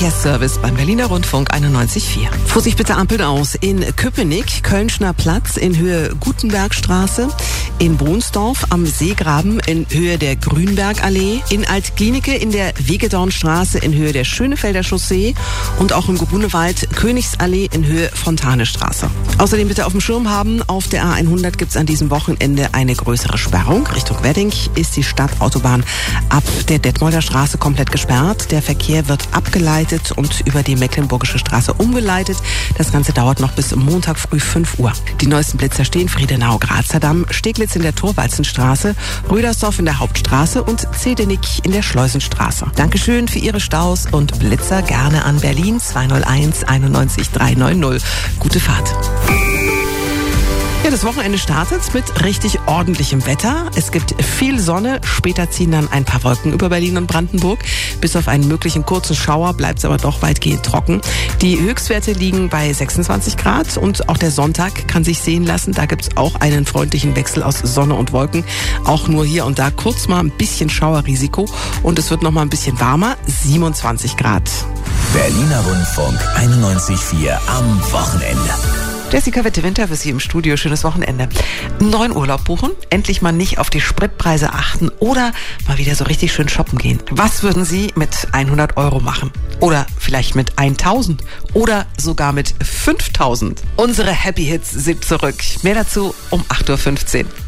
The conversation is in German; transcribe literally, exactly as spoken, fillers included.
Service beim Berliner Rundfunk einundneunzig Komma vier. Vorsicht bitte Ampeln aus. In Köpenick, Kölnschner Platz in Höhe Gutenbergstraße, in Bohnsdorf am Seegraben in Höhe der Grünbergallee, in Altklinike in der Wegedornstraße in Höhe der Schönefelder Chaussee und auch im Gebunewald Königsallee in Höhe Fontanestraße. Außerdem bitte auf dem Schirm haben, auf der A hundert gibt es an diesem Wochenende eine größere Sperrung. Richtung Wedding ist die Stadtautobahn ab der Detmolder Straße komplett gesperrt. Der Verkehr wird abgeleitet und über die Mecklenburgische Straße umgeleitet. Das Ganze dauert noch bis Montag früh fünf Uhr. Die neuesten Blitzer stehen Friedenau-Grazer Damm, Steglitz in der Thorwaldsenstraße, Rödersdorf in der Hauptstraße und Zedenick in der Schleusenstraße. Dankeschön für Ihre Staus und Blitzer gerne an Berlin zwei null eins einundneunzig dreihundertneunzig. Gute Fahrt. Ja, das Wochenende startet mit richtig ordentlichem Wetter. Es gibt viel Sonne, später ziehen dann ein paar Wolken über Berlin und Brandenburg. Bis auf einen möglichen kurzen Schauer bleibt es aber doch weitgehend trocken. Die Höchstwerte liegen bei sechsundzwanzig Grad und auch der Sonntag kann sich sehen lassen. Da gibt es auch einen freundlichen Wechsel aus Sonne und Wolken. Auch nur hier und da kurz mal ein bisschen Schauerrisiko und es wird noch mal ein bisschen warmer, siebenundzwanzig Grad. Berliner Rundfunk einundneunzig Komma vier am Wochenende. Jessica Witte-Winter für Sie im Studio. Schönes Wochenende. Einen neuen Urlaub buchen, endlich mal nicht auf die Spritpreise achten oder mal wieder so richtig schön shoppen gehen. Was würden Sie mit hundert Euro machen? Oder vielleicht mit tausend? Oder sogar mit fünftausend? Unsere Happy Hits sind zurück. Mehr dazu um acht Uhr fünfzehn.